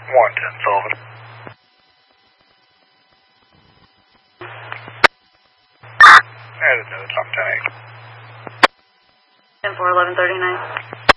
110 Sullivan. Added notes, I'm 10-8. 10-4, 1139.